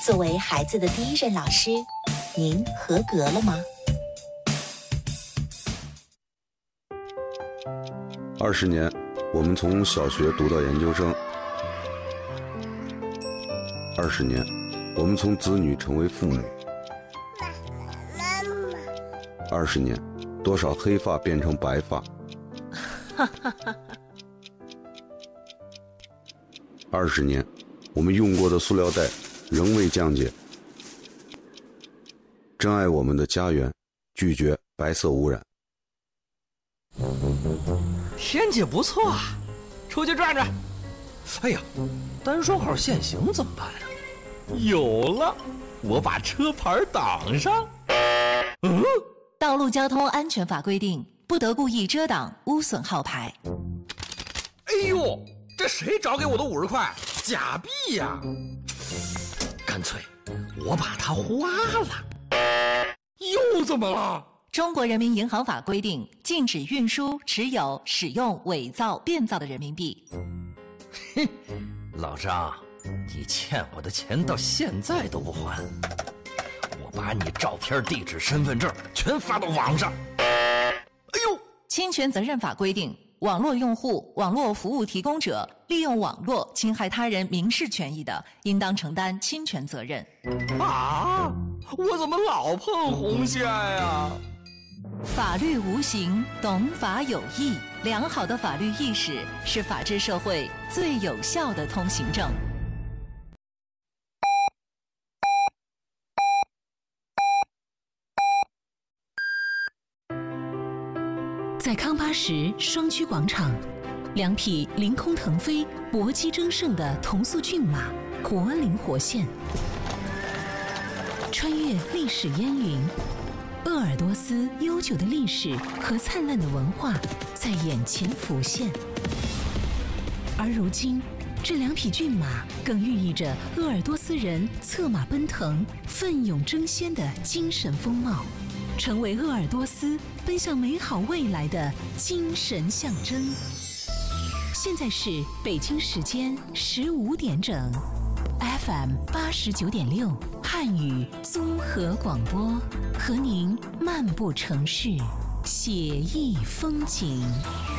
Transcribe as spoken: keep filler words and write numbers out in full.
作为孩子的第一任老师，您合格了吗？ 二十年，我们从小学读到研究生；二十年，我们从子女成为父母；二十年，多少黑发变成白发；二十年，我们用过的塑料袋仍未降解。珍爱我们的家园，拒绝白色污染。 天气不错啊，出去转转。哎呀，单双号限行怎么办啊？有了，我把车牌挡上。嗯， 道路交通安全法规定，不得故意遮挡、污损号牌。 哎呦，这谁找给我的五十块？假币呀！干脆我把它花了。又怎么了？ 中国人民银行法规定，禁止运输、持有、使用伪造、变造的人民币。 哼，老张，你欠我的钱到现在都不还，我把你照片、地址、身份证全发到网上。哎呦， 侵权责任法规定，网络用户、网络服务提供者利用网络侵害他人民事权益的，应当承担侵权责任。 啊，我怎么老碰红线呀？ 法律无形，懂法有义。良好的法律意识是法治社会最有效的通行证。 在康巴什双曲广场，两匹凌空腾飞、搏击争胜的同速骏马活灵活现，穿越历史烟云。鄂尔多斯悠久的历史和灿烂的文化在眼前浮现，而如今，这两匹骏马更寓意着鄂尔多斯人策马奔腾、奋勇争先的精神风貌，成为鄂尔多斯奔向美好未来的精神象征。现在是北京时间十五点整 ，F M 八十九点六。汉语综合广播，和您漫步城市，写意风景。